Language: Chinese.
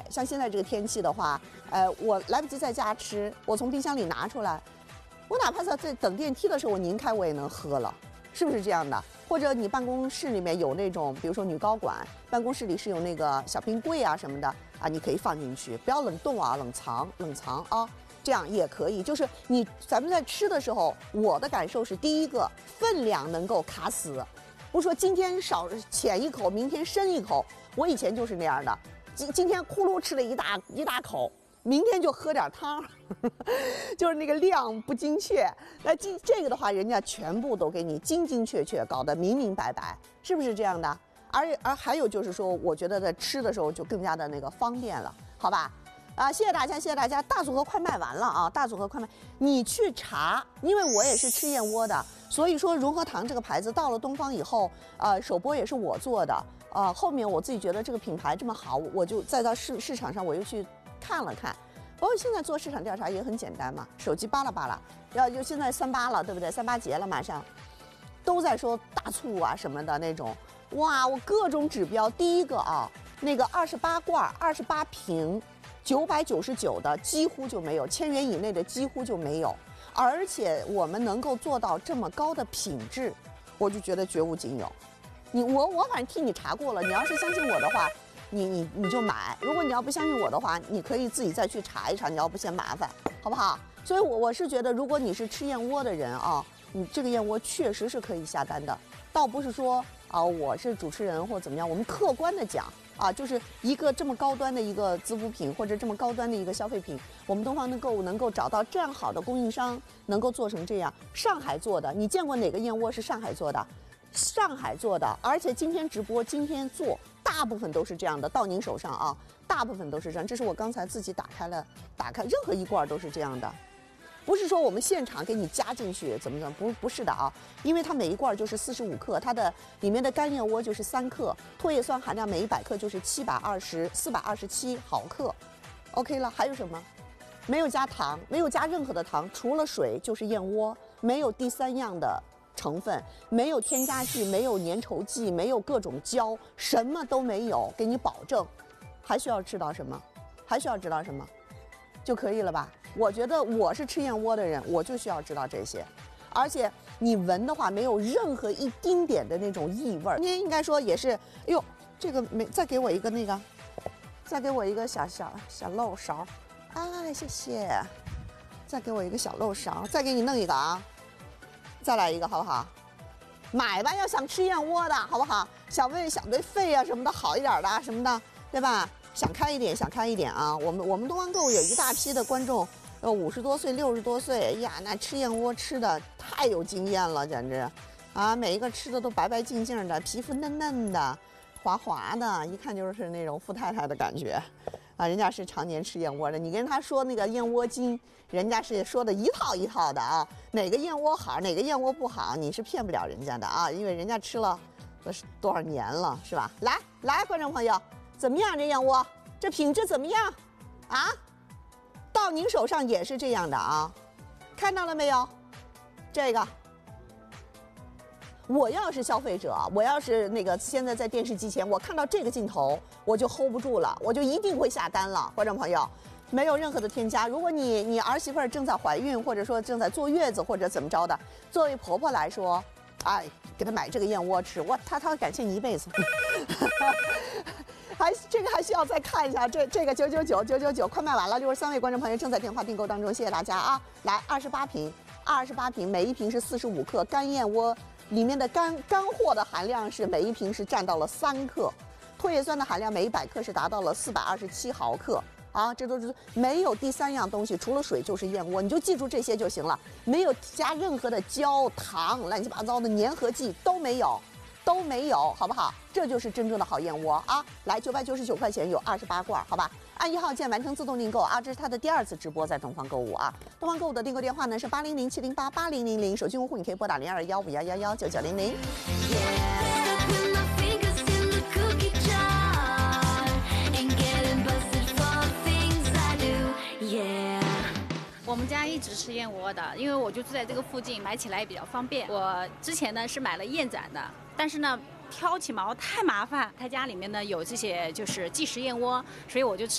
像现在这个天气的话，我来不及在家吃，我从冰箱里拿出来，我哪怕在等电梯的时候我拧开我也能喝了，是不是这样的？或者你办公室里面有那种，比如说女高管办公室里是有那个小冰柜啊什么的啊，你可以放进去，不要冷冻啊，冷藏啊。这样也可以，就是咱们在吃的时候，我的感受是，第一个分量能够卡死，不是说今天浅一口，明天深一口。我以前就是那样的，今天呼噜吃了一大口，明天就喝点汤，就是那个量不精确。那这个的话，人家全部都给你精精确确搞得明明白白，是不是这样的？而还有就是说，我觉得在吃的时候就更加的那个方便了，好吧？谢谢大家，谢谢大家。大组合快卖完了啊！大组合快卖，你去查，因为我也是吃燕窝的，所以说融合堂这个牌子到了东方以后，首播也是我做的，后面我自己觉得这个品牌这么好，我就再到市场上我又去看了看。包括现在做市场调查也很简单嘛，手机扒拉扒拉，就现在38了，对不对？38节了，马上都在说大促啊什么的那种，哇，我各种指标，第一个啊，那个28罐28瓶。999的几乎就没有，1000元以内的几乎就没有，而且我们能够做到这么高的品质，我就觉得绝无仅有。我反正替你查过了，你要是相信我的话，你就买；如果你要不相信我的话，你可以自己再去查一查，你要不嫌麻烦，好不好？所以我是觉得，如果你是吃燕窝的人啊，你这个燕窝确实是可以下单的，倒不是说啊我是主持人或怎么样，我们客观的讲。就是一个这么高端的一个滋补品，或者这么高端的一个消费品，我们东方的购物能够找到这样好的供应商，能够做成这样。上海做的，你见过哪个燕窝是上海做的？上海做的，而且今天直播，今天做，大部分都是这样的，到您手上啊，大部分都是这样。这是我刚才自己打开，任何一罐都是这样的。不是说我们现场给你加进去怎么不是的啊，因为它每一罐就是45克，它的里面的干燕窝就是3克，唾液酸含量每100克就是427毫克 ，OK 了。还有什么？没有加糖，没有加任何的糖，除了水就是燕窝，没有第3样的成分，没有添加剂，没有粘稠剂，没有各种胶，什么都没有，给你保证。还需要知道什么？还需要知道什么？就可以了吧？我觉得我是吃燕窝的人，我就需要知道这些，而且你闻的话没有任何一丁点的那种异味。今天应该说也是，哎呦，这个没再给我一个那个，再给我一个小漏勺，哎，谢谢，再给我一个小漏勺，再给你弄一个啊，再来一个好不好？买吧，要想吃燕窝的好不好？想对肺啊什么的好一点的什么的，对吧？想开一点啊！我们东方购物有一大批的观众，50多岁、60多岁，哎呀，那吃燕窝吃的太有经验了，简直，啊，每一个吃的都白白净净的，皮肤嫩嫩的，滑滑的，一看就是那种富太太的感觉，啊，人家是常年吃燕窝的。你跟他说那个燕窝精，人家是说的一套一套的啊，哪个燕窝好，哪个燕窝不好，你是骗不了人家的啊，因为人家吃了多少年了，是吧？来，观众朋友。怎么样？这燕窝，这品质怎么样？啊，到您手上也是这样的啊，看到了没有？这个，我要是消费者，我要是那个现在在电视机前，我看到这个镜头，我就 hold 不住了，我就一定会下单了，观众朋友。没有任何的添加。如果你儿媳妇儿正在怀孕，或者说正在坐月子，或者怎么着的，作为婆婆来说，哎，给她买这个燕窝吃，她会感谢你一辈子。这个还需要再看一下，这个999，快卖完了，63位观众朋友正在电话订购当中，谢谢大家啊！来28瓶，每一瓶是45克，干燕窝里面的干货的含量是每一瓶是占到了3克，唾液酸的含量每100克是达到了427毫克啊，这都是没有第3样东西，除了水就是燕窝，你就记住这些就行了，没有加任何的胶、糖、乱七八糟的粘合剂都没有。好不好？这就是真正的好燕窝啊！来，999块钱有28罐，好吧？按1号键完成自动订购啊！这是它的第2次直播在东方购物啊！东方购物的订购电话呢是800-708-8000，手机用户你可以拨打021511199900。 我们家一直吃燕窝的，因为我就住在这个附近，买起来也比较方便。我之前呢是买了燕盏的，但是呢挑起毛太麻烦。他家里面呢有这些就是即食燕窝，所以我就